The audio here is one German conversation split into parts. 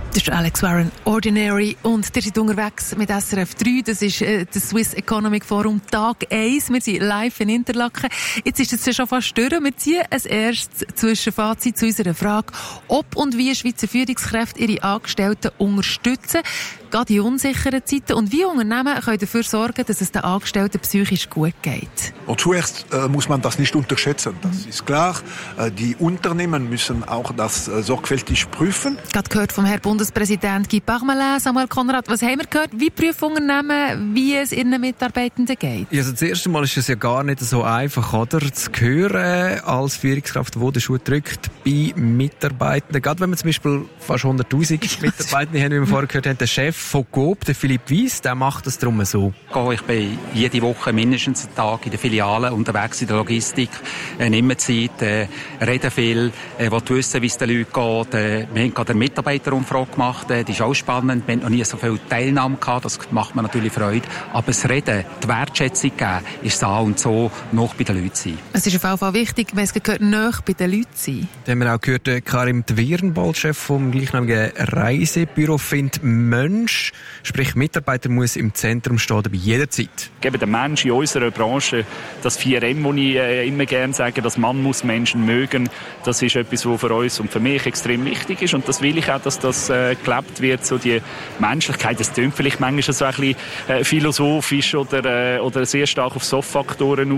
Das ist Alex Warren, Ordinary. Und ihr seid unterwegs mit SRF 3. Das ist das Swiss Economic Forum Tag 1. Wir sind live in Interlaken. Jetzt ist es ja schon fast durch. Wir ziehen ein erstes Zwischenfazit zu unserer Frage, ob und wie Schweizer Führungskräfte ihre Angestellten unterstützen, gerade in unsicheren Zeiten. Und wie Unternehmen können dafür sorgen, dass es den Angestellten psychisch gut geht. Und zuerst muss man das nicht unterschätzen. Das ist klar. Die Unternehmen müssen auch das sorgfältig prüfen. Gerade gehört vom Herrn Bundespräsident Guy Parmelin, Samuel Konrad. Was haben wir gehört? Wie prüfen Unternehmen, wie es ihren Mitarbeitenden geht? Also das erste Mal ist es ja gar nicht so einfach, oder, zu hören als Führungskraft, wo der Schuh drückt bei Mitarbeitenden. Gerade wenn wir zum Beispiel fast 100'000 Mitarbeitende haben, wie wir vorher gehört haben, der Chef von Coop, der Philipp Weiss, der macht das drum so. Ich bin jede Woche mindestens einen Tag in der Filiale unterwegs in der Logistik, nehme Zeit, rede viel, will wissen, wie es den Leuten geht. Wir haben gerade eine Mitarbeiterumfrage gemacht, die ist auch spannend. Wir haben noch nie so viel Teilnahme gehabt, das macht mir natürlich Freude. Aber das Reden, die Wertschätzung geben, ist da und so noch bei den Leuten sein. Es ist auf jeden Fall wichtig, wenn es gehört, nah bei den Leuten sein. Da haben wir auch gehört, Karim Dwirenbold, Chef vom gleichnamigen Reisebüro, findet Mensch, sprich Mitarbeiter muss im Zentrum stehen, bei jeder Zeit. Geben den Menschen in unserer Branche das 4M, das ich immer gerne sage, dass man muss Menschen mögen. Das ist etwas, was für uns und für mich extrem wichtig ist. Und das will ich auch, dass das gelebt wird, so die Menschlichkeit. Das klingt vielleicht manchmal so ein bisschen philosophisch oder sehr stark auf Soft-Faktoren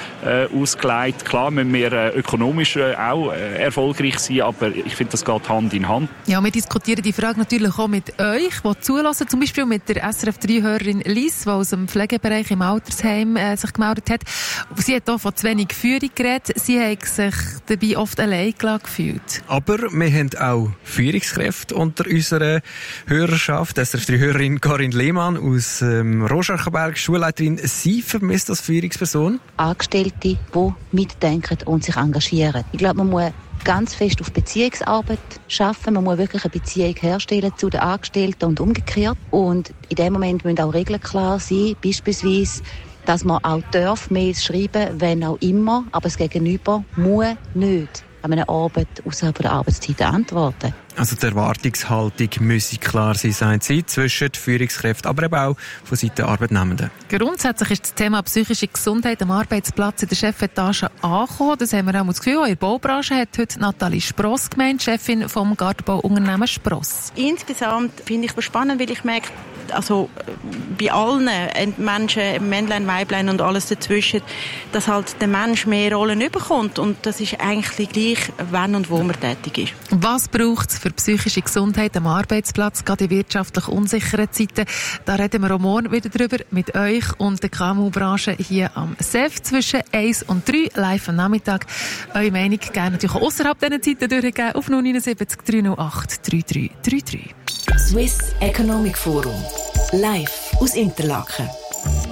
ausgelegt. Klar müssen wir ökonomisch auch erfolgreich sein, aber ich finde, das geht Hand in Hand. Ja, wir diskutieren die Frage natürlich auch mit euch, die zulassen, zum Beispiel mit der SRF3-Hörerin Liz, die aus dem Pflegebereich im Altersheim sich gemeldet hat. Sie hat auch von zu wenig Führung geredet. Sie hat sich dabei oft allein gelassen gefühlt. Aber wir haben auch Führungskräfte unter unserer Hörerschaft. SRF3-Hörerin Karin Lehmann aus Roscharchenberg, Schulleiterin. Sie vermisst als Führungsperson? Angestellte, die mitdenken und sich engagieren. Ich glaube, man muss ganz fest auf Beziehungsarbeit schaffen. Man muss wirklich eine Beziehung herstellen zu den Angestellten und umgekehrt. Und in dem Moment müssen auch Regeln klar sein. Beispielsweise, dass man auch Mails schreiben, wenn auch immer, aber das Gegenüber muss nicht an einer Arbeit außerhalb der Arbeitszeit antworten. Also die Erwartungshaltung müsse klar sein zwischen den Führungskräften, aber eben auch von Seiten der Arbeitnehmenden. Grundsätzlich ist das Thema psychische Gesundheit am Arbeitsplatz in der Chefetage angekommen. Das haben wir auch das Gefühl. In der Baubranche hat heute Nathalie Spross gemeint, Chefin vom Gartenbauunternehmen Spross. Insgesamt finde ich es spannend, weil ich merke, also bei allen Menschen, Männlein, Weiblein und alles dazwischen, dass halt der Mensch mehr Rollen bekommt und das ist eigentlich gleich, wann und wo man tätig ist. Was braucht es für psychische Gesundheit am Arbeitsplatz, gerade in wirtschaftlich unsicheren Zeiten? Da reden wir auch morgen wieder drüber mit euch und der KMU-Branche hier am SEF zwischen 1 und 3, live am Nachmittag. Eure Meinung gerne natürlich auch ausserhalb dieser Zeiten durchgeben auf 079 308 3333. Swiss Economic Forum, live aus Interlaken.